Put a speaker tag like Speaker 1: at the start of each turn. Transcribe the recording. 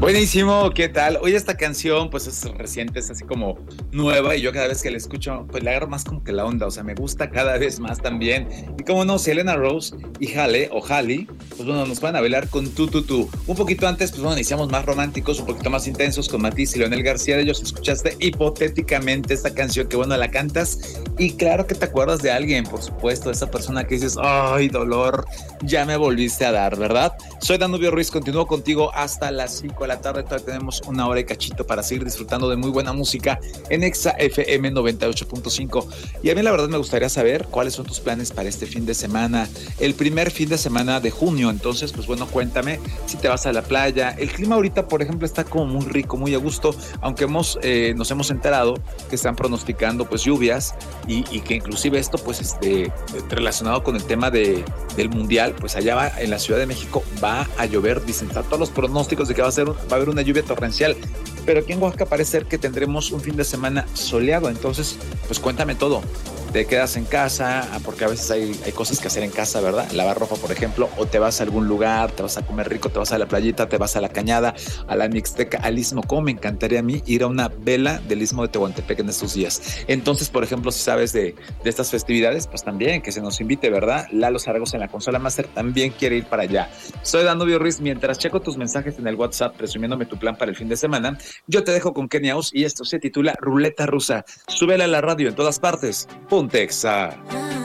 Speaker 1: Buenísimo, ¿qué tal? Oye, esta canción pues es reciente, es así como nueva y yo cada vez que la escucho pues le agarro más como que la onda, o sea, me gusta cada vez más también. Y como no, Selena Rose y Halle o Halle, pues bueno, nos van a bailar con Tu. Un poquito antes, pues bueno, iniciamos más románticos, un poquito más intensos con Matiz y Leonel García. De ellos escuchaste hipotéticamente esta canción que bueno, la cantas y claro que te acuerdas de alguien, por supuesto, de esa persona que dices, ay, dolor, ya me volviste a dar, ¿verdad? Soy Danubio Ruiz, continúo contigo hasta las 5 de la tarde. Todavía tenemos una hora y cachito para seguir disfrutando de muy buena música en Exa FM 98.5. Y a mí la verdad me gustaría saber cuáles son tus planes para este fin de semana, el primer fin de semana de junio. Entonces, pues bueno, cuéntame si te vas a la playa. El clima ahorita, por ejemplo, está como muy rico, muy a gusto, aunque nos hemos enterado que están pronosticando pues lluvias y que inclusive esto pues relacionado con el tema del mundial, pues allá va, en la Ciudad de México va a llover, dicen todos los pronósticos de que va a haber una lluvia torrencial, pero aquí en Oaxaca parece ser que tendremos un fin de semana soleado. Entonces pues cuéntame todo. Te quedas en casa, porque a veces hay cosas que hacer en casa, ¿verdad? Lavar ropa, por ejemplo, o te vas a algún lugar, te vas a comer rico, te vas a la playita, te vas a la cañada, a la Mixteca, al Istmo. Como me encantaría a mí ir a una vela del Istmo de Tehuantepec en estos días. Entonces, por ejemplo, si sabes de estas festividades, pues también que se nos invite, ¿verdad? Lalo Zaragoza en la consola Master también quiere ir para allá. Soy Danubio Ruiz. Mientras checo tus mensajes en el WhatsApp presumiéndome tu plan para el fin de semana, yo te dejo con Kenia Os y esto se titula Ruleta Rusa. Súbela a la radio en todas partes. Pontexa.